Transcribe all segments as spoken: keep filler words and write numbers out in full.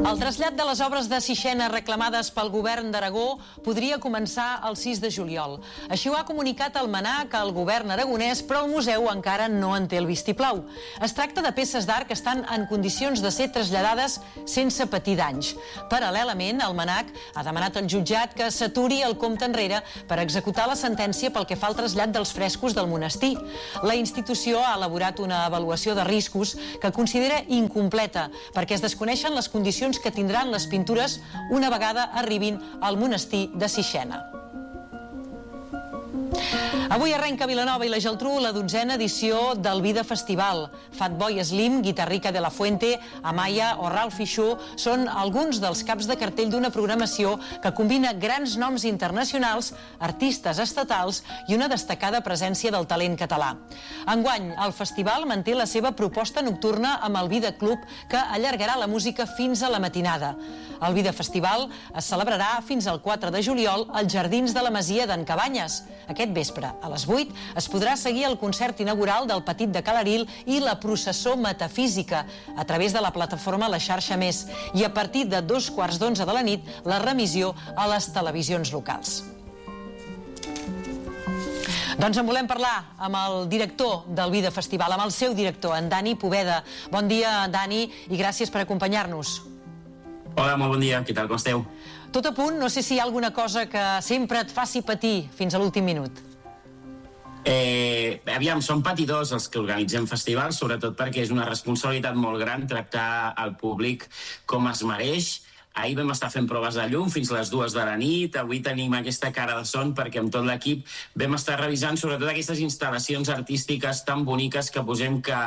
El trasllat de les obres de Sixena reclamades pel govern d'Aragó podria començar el sis de juliol. Així ho ha comunicat el MNAC al govern aragonès, però el museu encara no en té el vistiplau. Es tracta de peces d'art que estan en condicions de ser traslladades sense patir danys. Paral·lelament, el MNAC ha demanat al jutjat que s'aturi el compte enrere per executar la sentència pel que fa al trasllat dels frescos del monestir. La institució ha elaborat una avaluació de riscos que considera incompleta perquè es desconeixen les condicions que tindran les pintures una vegada arribin al monestir de Sixena. Avui arrenca a Vilanova i la Geltrú la dotzena edició del Vida Festival. Fatboy Slim, Guitarrica de la Fuente, Amaya o Ralph Fichou són alguns dels caps de cartell d'una programació que combina grans noms internacionals, artistes estatals i una destacada presència del talent català. Enguany, el festival manté la seva proposta nocturna amb el Vida Club, que allargarà la música fins a la matinada. El Vida Festival es celebrarà fins al quatre de juliol als Jardins de la Masia d'en Cabanyes. Aquest vespre, a les vuit, es podrà seguir el concert inaugural del Petit de Calaril i la processó metafísica a través de la plataforma La Xarxa Més i a partir de dos quarts d'onze de la nit la remissió a les televisions locals. Doncs en volem parlar amb el director del Vida Festival, amb el seu director, en Dani Poveda. Bon dia, Dani, i gràcies per acompanyar-nos. Hola, molt bon dia. Què tal, com esteu? Tot a punt, no sé si hi ha alguna cosa que sempre et faci patir fins a l'últim minut. Eh, aviam, som patidors els que organitzem festivals, sobretot perquè és una responsabilitat molt gran tractar el públic com es mereix. Ahir vam estar fent proves de llum fins a les dues de la nit, avui tenim aquesta cara de son perquè amb tot l'equip vam estar revisant sobretot aquestes instal·lacions artístiques tan boniques que posem que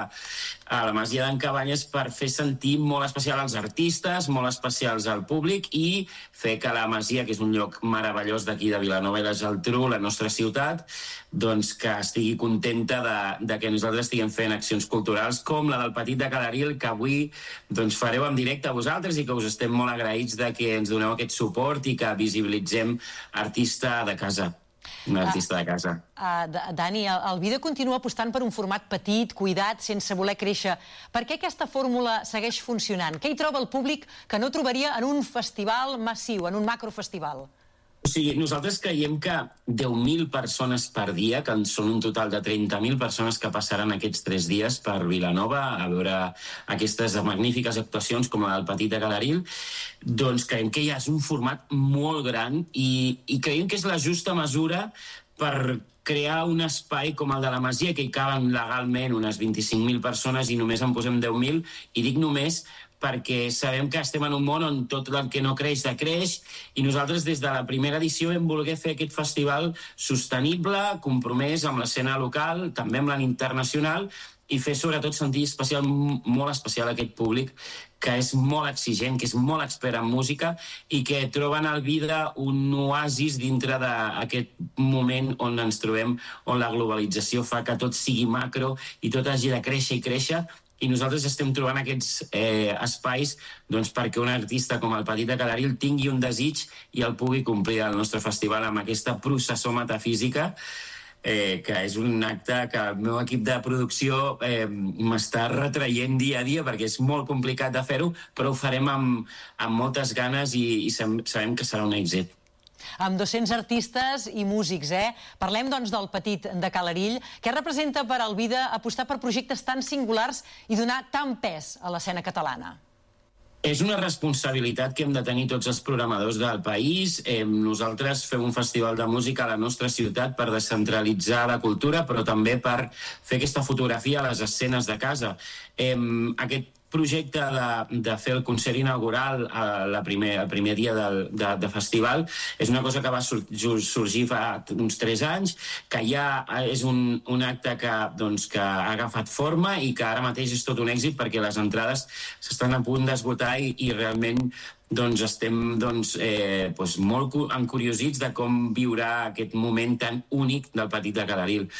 a la Masia d'en Cabanyes per fer sentir molt especial als artistes, molt especials al públic i fer que la Masia, que és un lloc meravellós d'aquí de Vilanova i la Geltrú, la nostra ciutat, doncs que estigui contenta de, de que nosaltres estiguem fent accions culturals com la del Petit de Calaril, que avui doncs, fareu en directe a vosaltres i que us estem molt agraïts de que ens doneu aquest suport i que visibilitzem artista de casa. Un artista de casa. Uh, uh, Dani, el, el Vida continua apostant per un format petit, cuidat, sense voler créixer. Per què aquesta fórmula segueix funcionant? Què hi troba el públic que no trobaria en un festival massiu, en un macrofestival? O sigui, nosaltres creiem que deu mil persones per dia, que són un total de trenta mil persones que passaran aquests tres dies per Vilanova a veure aquestes magnífiques actuacions com la del Petit de Calaril, doncs creiem que ja és un format molt gran i, i creiem que és la justa mesura per crear un espai com el de la Masia, que hi caben legalment unes vint-i-cinc mil persones i només en posem deu mil, i dic només perquè sabem que estem en un món on tot el que no creix decreix i nosaltres des de la primera edició vam voler fer aquest festival sostenible, compromès amb l'escena local, també amb la internacional i fer sobretot sentir especial, molt especial aquest públic que és molt exigent, que és molt expert en música i que troben al Vida un oasis dintre d'aquest moment on ens trobem, on la globalització fa que tot sigui macro i tot hagi de créixer i créixer. I nosaltres estem trobant aquests eh, espais doncs, perquè un artista com el Petit de Calaril tingui un desig i el pugui complir al nostre festival amb aquesta processó metafísica, eh, que és un acte que el meu equip de producció eh, m'està retraient dia a dia perquè és molt complicat de fer-ho, però ho farem amb, amb moltes ganes i, i sabem que serà un èxit. Amb dos-cents artistes i músics, eh? Parlem, doncs, del Petit de Calarill. Què representa per al Vida apostar per projectes tan singulars i donar tant pes a l'escena catalana? És una responsabilitat que hem de tenir tots els programadors del país. Eh, nosaltres fem un festival de música a la nostra ciutat per descentralitzar la cultura, però també per fer aquesta fotografia a les escenes de casa. Eh, aquest projecte de, de fer el concert inaugural a la primer, el primer dia del, de, de festival és una cosa que va sur, sorgir fa uns tres anys, que ja és un, un acte que, doncs, que ha agafat forma i que ara mateix és tot un èxit perquè les entrades s'estan a punt d'esgotar i, i realment doncs, estem doncs, eh, doncs, molt encuriosits de com viurà aquest moment tan únic del Petit de Calaril.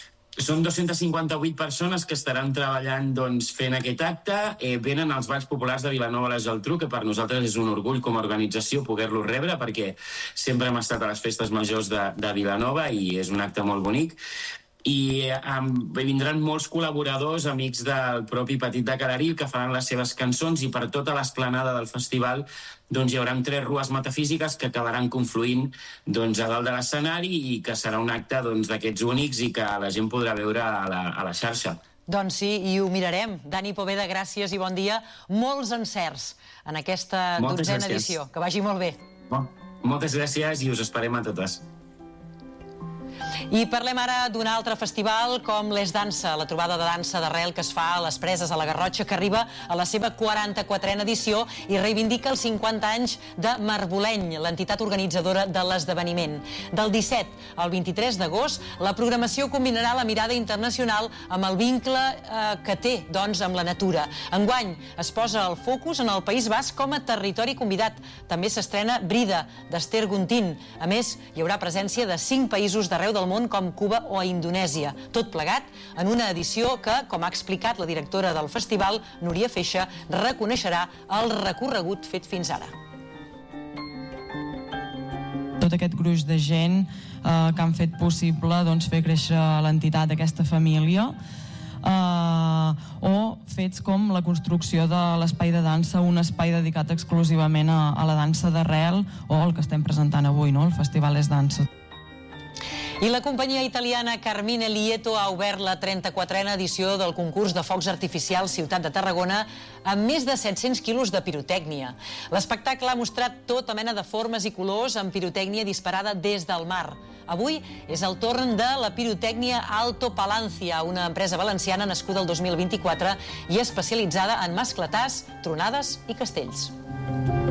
Són dues-centes cinquanta-vuit persones que estaran treballant doncs, fent aquest acte. Eh, venen els Balls Populars de Vilanova i la Geltrú, que per nosaltres és un orgull com a organització poder-los rebre, perquè sempre hem estat a les festes majors de, de Vilanova i és un acte molt bonic. i um, vindran molts col·laboradors, amics del propi Petit de Calaril, que faran les seves cançons, i per tota l'esplanada del festival doncs, hi haurà tres rues metafísiques que acabaran confluint doncs, a dalt de l'escenari, i que serà un acte doncs, d'aquests únics i que la gent podrà veure a la, a la xarxa. Doncs sí, i ho mirarem. Dani Poveda, gràcies i bon dia. Molts encerts en aquesta dotzena edició. Que vagi molt bé. Bon, moltes gràcies i us esperem a totes. I parlem ara d'un altre festival com l'És Dansa, la trobada de dansa d'arrel que es fa a les Preses, a la Garrotxa, que arriba a la seva quaranta-quatrena edició i reivindica els cinquanta anys de Marboleny, l'entitat organitzadora de l'esdeveniment. Del disset al vint-i-tres d'agost, la programació combinarà la mirada internacional amb el vincle eh, que té, doncs, amb la natura. Enguany es posa el focus en el País Basc com a territori convidat. També s'estrena Brida, d'Ester Guntín. A més, hi haurà presència de cinc països d'arreu del món com Cuba o a Indonèsia. Tot plegat en una edició que, com ha explicat la directora del festival, Núria Feixa, reconeixerà el recorregut fet fins ara. Tot aquest gruix de gent eh, que han fet possible doncs, fer créixer l'entitat d'aquesta família, eh, o fets com la construcció de l'espai de dansa, un espai dedicat exclusivament a, a la dansa d'arrel, o el que estem presentant avui, no? El Festival És Dansa. I la companyia italiana Carmine Lieto ha obert la trenta-quatrena edició del concurs de focs artificials Ciutat de Tarragona amb més de set-cents quilos de pirotècnia. L'espectacle ha mostrat tota mena de formes i colors amb pirotècnia disparada des del mar. Avui és el torn de la pirotècnia Alto Palancia, una empresa valenciana nascuda el dos mil vint-i-quatre i especialitzada en mascletars, tronades i castells.